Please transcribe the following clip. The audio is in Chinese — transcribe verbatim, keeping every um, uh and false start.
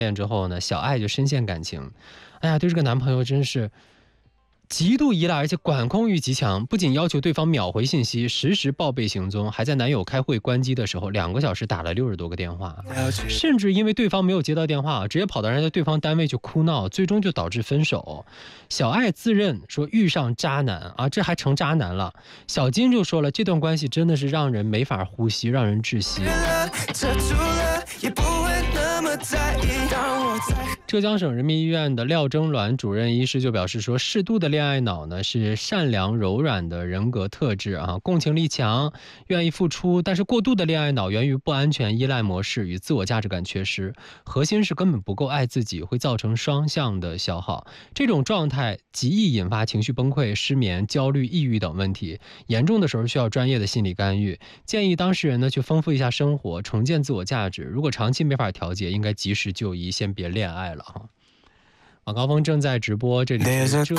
恋之后呢，小爱就深陷感情，哎呀，对这个男朋友真是极度依赖，而且管控欲极强，不仅要求对方秒回信息，实时报备行踪，还在男友开会关机的时候，两个小时打了六十多个电话，甚至因为对方没有接到电话，直接跑到人家对方单位去哭闹，最终就导致分手。小爱自认说遇上渣男啊，这还成渣男了。小金就说了，这段关系真的是让人没法呼吸，让人窒息。浙江省人民医院的廖征鸾主任医师就表示说，适度的恋爱脑呢是善良柔软的人格特质啊，共情力强，愿意付出，但是过度的恋爱脑源于不安全依赖模式与自我价值感缺失，核心是根本不够爱自己，会造成双向的消耗。这种状态极易引发情绪崩溃、失眠、焦虑、抑郁等问题，严重的时候需要专业的心理干预。建议当事人呢去丰富一下生活，重建自我价值。如果长期没法调节，应该及时就医，先别恋爱了哈。晚高峰正在直播，这里是